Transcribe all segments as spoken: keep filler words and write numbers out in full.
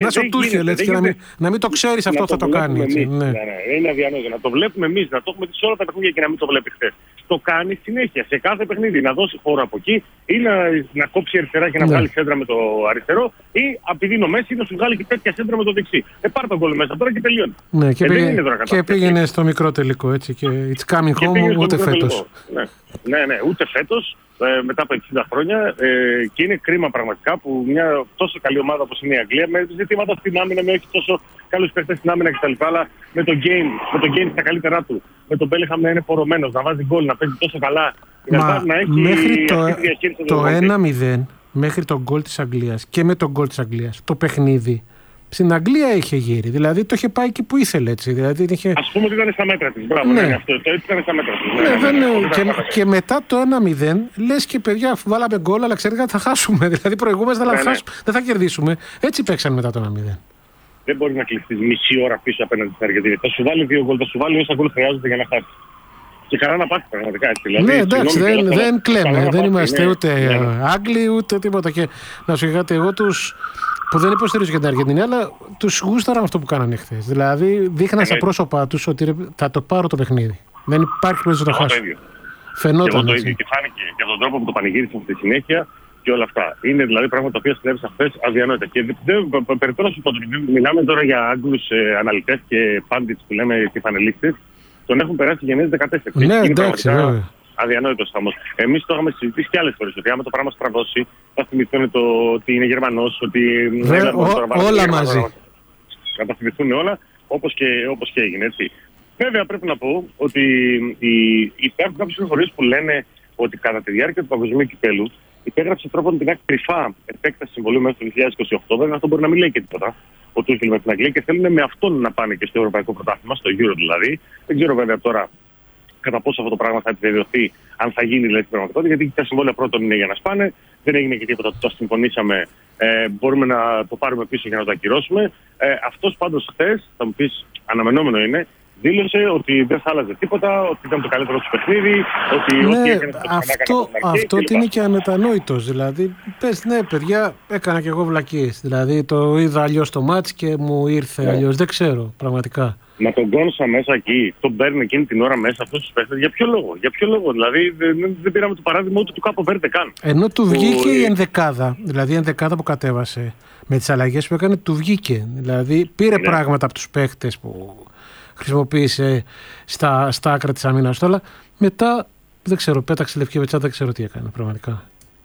πέρασε ο Τούχελ, έτσι, και να μην, να μην το ξέρεις αυτό θα το κάνει. Έτσι, ναι. Ναι, ναι, είναι αδιανόητο. Να το βλέπουμε εμείς, να το έχουμε δει σε όλα τα παιχνίδια και να μην το βλέπει χθες. Το κάνει συνέχεια σε κάθε παιχνίδι. Να δώσει χώρο από εκεί ή να, να κόψει αριστερά και να ναι. βγάλει σέντρα με το αριστερό, ή επειδή είναι ο Μέση να σου βγάλει και τέτοια σέντρα με το δεξί. Ε, πάρ' τον γκολ μέσα τώρα και τελειώνει. Ναι, και, ε, πήγε, και πήγαινε στο μικρό τελικό, έτσι. Και it's coming home ούτε φέτος. Ναι. ναι, ναι, ούτε φέτος. Ε, μετά από εξήντα χρόνια ε, και είναι κρίμα πραγματικά που μια τόσο καλή ομάδα όπως είναι η Αγγλία, με ζητήματα στην άμυνα, με όχι τόσο καλούς παίχτες στην άμυνα κτλ. Αλλά με το game, με το game στα καλύτερά του, με τον Μπέλιγχαμ να είναι πορωμένος, να βάζει γκολ, να παίζει τόσο καλά. Μα να έχει μέχρι το, το ένα μηδέν, μέχρι τον γκολ της Αγγλίας και με τον γκολ της Αγγλίας, το παιχνίδι στην Αγγλία είχε γύρει, δηλαδή το είχε πάει εκεί που ήθελε, έτσι. Δηλαδή, είχε... Ας πούμε ότι ήταν στα μέτρα της. Μπράβο, ναι, ναι αυτό. Το ήταν στα μέτρα της. Ναι, ναι, δεν, ναι, ναι, ναι, και, ναι, και μετά το ένα μηδέν, λες και παιδιά, αφού βάλαμε γκολ, αλλά ξέρετε θα χάσουμε. Δηλαδή προηγούμαστε, αλλά ναι, ναι. δεν θα κερδίσουμε. Έτσι παίξαν μετά το ένα μηδέν. Δεν μπορεί να κλειστείς μισή ώρα πίσω απέναντι στην Αργεντινή. Θα σου βάλει δύο γκολ, θα σου βάλει όσα γκολ χρειάζεται για να χάσει. Και καλά να πάθει πραγματικά έτσι. Δηλαδή, ναι, εντάξει, δεν, δεν κλαίμε. Δεν είμαστε ούτε Άγγλοι ούτε τίποτα. Και να σου είχατε εγώ τους. Που δεν υποστηρίζω για την Αργεντινή, αλλά τους γούσταραν αυτό που κάνανε χθες. Δηλαδή δείχναν στα πρόσωπά τους ότι θα το πάρω το παιχνίδι. Δεν υπάρχει περίπτωση να το χάσω. Φαινόταν. Και, και φάνηκε και από τον τρόπο που το πανηγύρισαν στη συνέχεια και όλα αυτά. Είναι δηλαδή πράγματα τα οποία συνέβησαν χθες αδιανόητα. Και περιπτώνω να σου πω, μιλάμε τώρα για Άγγλους ε, αναλυτές και πάντιτς που λέμε και πανελίστες. Τον έχουν περάσει γενναίες δεκατέσσερα. Ναι, εντάξει, βέβαια. Αδιανόητος χαμός. Εμείς το είχαμε συζητήσει και άλλες φορές. Ότι άμα το πράγμα στραβώσει, θα θυμηθούν το ότι είναι Γερμανός, ότι. Ρε, ο, όλα όλα μαζί. Θα τα θυμηθούν όλα, όπως και, όπως και έγινε. Έτσι. Βέβαια, πρέπει να πω ότι υπάρχουν κάποιες πληροφορίες που λένε ότι κατά τη διάρκεια του παγκοσμίου κυπέλου υπέγραψε τρόπον την κρυφά επέκταση συμβολίου μέχρι το δύο χιλιάδες είκοσι οκτώ. Βέβαια, αυτό μπορεί να μην λέει και τίποτα. Ο Τούχελ με την Αγγλία και θέλουν με αυτόν να πάνε και στο Ευρωπαϊκό Πρωτάθλημα, στο Euro δηλαδή. Δεν ξέρω βέβαια τώρα κατά πόσο αυτό το πράγμα θα επιβεβαιωθεί, αν θα γίνει δηλαδή την πραγματικότητα, γιατί τα συμβόλαια πρώτον είναι για να σπάνε, δεν έγινε και τίποτα, το συμφωνήσαμε, ε, μπορούμε να το πάρουμε πίσω για να το ακυρώσουμε. Ε, αυτός πάντως χθες, θα μου πεις, αναμενόμενο είναι, δήλωσε ότι δεν θα άλλαζε τίποτα, ότι ήταν το καλύτερο του παιχνίδι, ότι ναι, ό,τι έκανε το αυτό, αυτό ότι είναι και ανετανόητος. Δηλαδή, πες, ναι, παιδιά, έκανα και εγώ βλακίες. Δηλαδή, το είδα αλλιώς το μάτς και μου ήρθε ναι. αλλιώς. Δεν ξέρω, πραγματικά. Να τον κόνωσα μέσα εκεί, τον παίρνει εκείνη την ώρα μέσα αυτούς τους παίχτες. Για ποιο λόγο, για ποιο λόγο, δηλαδή δεν, δεν πήραμε το παράδειγμα ούτε του Κάπο Βέρντε καν. Ενώ του βγήκε η ενδεκάδα, δηλαδή η ενδεκάδα που κατέβασε με τις αλλαγές που έκανε, του βγήκε. Δηλαδή πήρε ναι. πράγματα από τους παίχτες που χρησιμοποίησε στα, στα άκρα της αμήνας. Αλλά μετά, δεν ξέρω, πέταξε λευκή βετσά, δεν ξέρω τι έκανε πραγματικά.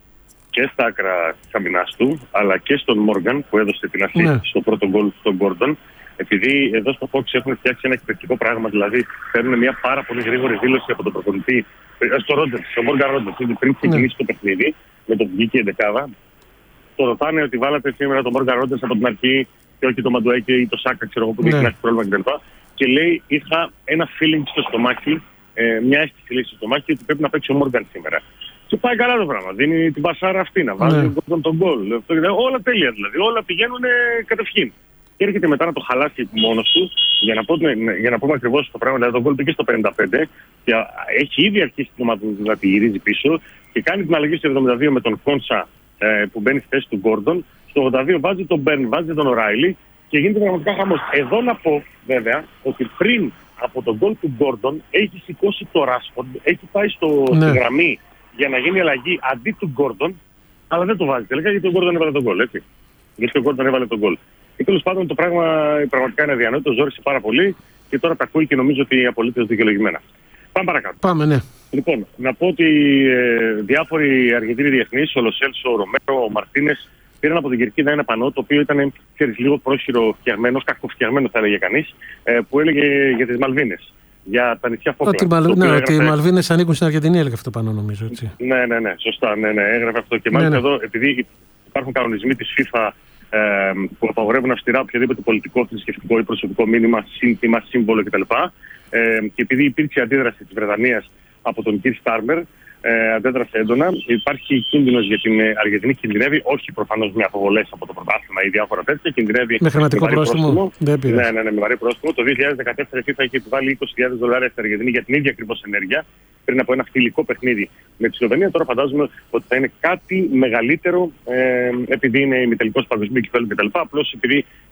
Και στα άκρα της αμήνας του, αλλά και στον Μόργαν που έδωσε την assist ναι. στο πρώτο γκολ στον Γκόρντον. Επειδή εδώ στο Fox έχουν φτιάξει ένα εκπληκτικό πράγμα, δηλαδή παίρνουν μια πάρα πολύ γρήγορη δήλωση από τον προπονητή, στο Ρότζερς, στο Μόργαν Ρότζερς, πριν ξεκινήσει ναι. το παιχνίδι, με τον βγήκε η εντεκάδα. Το ρωτάνε ότι βάλατε σήμερα τον Μόργαν Ρότζερς από την αρχή και όχι το Μαντουέκε ή το Σάκα, ξέρω εγώ που δεν έχει πρόβλημα κτλ. Και λέει, είχα ένα feeling στο στομάχι, ε, μια αίσθηση λέει στο στομάχι ότι πρέπει να παίξει ο Μόργαν σήμερα. Και πάει καλά το πράγμα. Δίνει την πασάρα αυτή να βάζει ναι. τον γκολ. Όλα τέλεια δηλαδή. Όλα πηγαίνουν κατευχήν. Και έρχεται μετά να το χαλάσει μόνος του, για να, πω, για να πούμε ακριβώς το πράγμα. Δηλαδή, τον γκολ πήγε στο πενήντα πέντε και έχει ήδη αρχίσει την ομάδα του να τη γυρίζει πίσω και κάνει την αλλαγή στο εβδομήντα δύο με τον Κόνσα ε, που μπαίνει στη θέση του Γκόρντον. Στο ογδόντα δύο βάζει τον Μπέρν, βάζει τον Οράιλι και γίνεται πραγματικά χαμός. Εδώ να πω βέβαια ότι πριν από τον γκολ του Γκόρντον έχει σηκώσει το Ράσφορντ, έχει πάει στο, ναι. στη γραμμή για να γίνει αλλαγή αντί του Γκόρντον, αλλά δεν το βάζει τελικά γιατί ο Γκόρντον έβαλε τον γκολ. Έτσι. Γιατί ο Γκόρντον έβαλε τον γκολ. Και τέλος πάντων το πράγμα πραγματικά είναι αδιανόητο, ζόρισε πάρα πολύ και τώρα τα ακούει και νομίζω ότι απολύτως δικαιολογημένα. Πάμε παρακάτω. Πάμε, ναι. Λοιπόν, να πω ότι ε, διάφοροι Αργεντίνοι διεθνείς, ο Λοσέλσο, ο Ρομέρο, ο Μαρτίνες, πήραν από την κερκίδα ένα πανό το οποίο ήταν ξέρεις, λίγο πρόχειρο φτιαγμένο, κακοφτιαγμένο θα έλεγε κανείς, ε, που έλεγε για τις Μαλβίνες. Για τα νησιά Φόκλαντ. Ότι, Μαλ... ναι, έγραφε... οι Μαλβίνες ανήκουν στην Αργεντινή, έλεγε αυτό πάνω νομίζω. Έτσι. Ναι, ναι, ναι, σωστά. Ναι, ναι, έγραφε αυτό. Και μάλιστα ναι, ναι. εδώ, επειδή υπάρχουν κανονισμοί της FIFA ε, που απαγορεύουν αυστηρά οποιοδήποτε πολιτικό, θρησκευτικό ή προσωπικό μήνυμα, σύνθημα, σύμβολο κτλ. Ε, και επειδή υπήρξε αντίδραση της Βρετανίας από τον Κιρ Στάρμερ, ε, αντέδρασε έντονα. Υπάρχει κίνδυνος για την Αργεντινή, κινδυνεύει, όχι προφανώς με αποβολές από το πρωτάθλημα ή διάφορα τέτοια, κινδυνεύει με χρηματικό πρόστιμο. Ναι, ναι, ναι, με βαρύ πρόστιμο. Το δύο χιλιάδες δεκατέσσερα η FIFA είχε επιβάλει είκοσι χιλιάδες δολάρια στην Αργεντινή για την ίδια ακριβώς ενέργεια πριν από ένα φιλικό παιχνίδι με τη Σλοβενία. Τώρα φαντάζομαι ότι θα είναι κάτι μεγαλύτερο ε, επειδή είναι ημιτελικός παγκοσμίου κυπέλλου κτλ. Απλώς επειδή